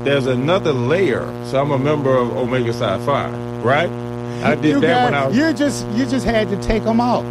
there's another layer. So I'm a member of Omega Psi Phi, right? I did that when I was. You just had to take them out.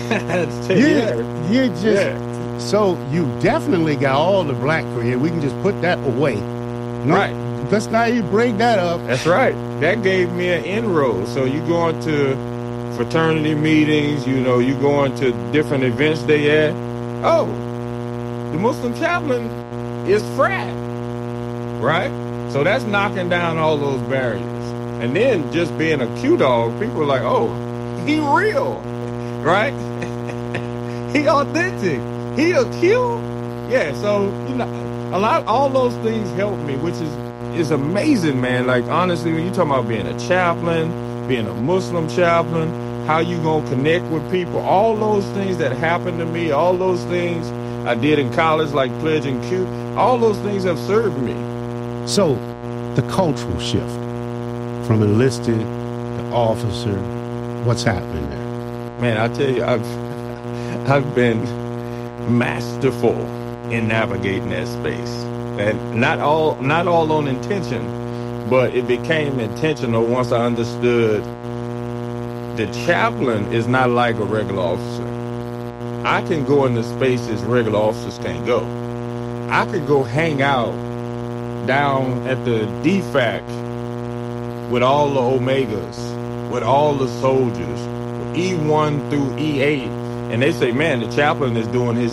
So you definitely got all the black career. We can just put that away. No, right. Let's not even bring that up. That's right. That gave me an inroad. So you go into fraternity meetings, you go into different events they had. Oh, the Muslim chaplain is frat, right? So that's knocking down all those barriers. And then just being a Q dog, people are like, oh, he real, right? He authentic. He a Q. Yeah, so, all those things help me, which is amazing, man. Like, honestly, when you talk about being a chaplain, being a Muslim chaplain, how you gonna connect with people, all those things that happened to me, all those things I did in college, like pledging Q, all those things have served me. So, the cultural shift from enlisted to officer, what's happening there? Man, I tell you, I've been masterful in navigating that space. And not all on intention, but it became intentional once I understood the chaplain is not like a regular officer. I can go into spaces regular officers can't go. I could go hang out down at the DFAC with all the Omegas, with all the soldiers, E1 through E8, and they say, man, the chaplain is doing his